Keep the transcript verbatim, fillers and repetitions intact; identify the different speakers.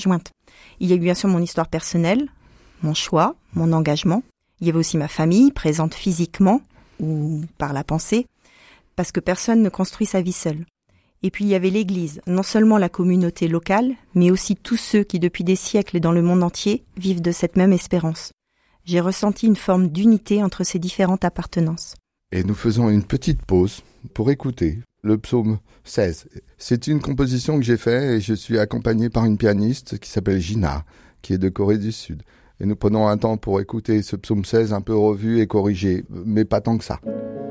Speaker 1: jointe. Il y a eu bien sûr mon histoire personnelle, mon choix, mon engagement. Il y avait aussi ma famille, présente physiquement ou par la pensée, parce que personne ne construit sa vie seul. Et puis il y avait l'Église, non seulement la communauté locale, mais aussi tous ceux qui depuis des siècles et dans le monde entier vivent de cette même espérance. J'ai ressenti une forme d'unité entre ces différentes appartenances.
Speaker 2: Et nous faisons une petite pause pour écouter le psaume seize. C'est une composition que j'ai faite et je suis accompagné par une pianiste qui s'appelle Gina, qui est de Corée du Sud. Et nous prenons un temps pour écouter ce psaume seize un peu revu et corrigé, mais pas tant que ça.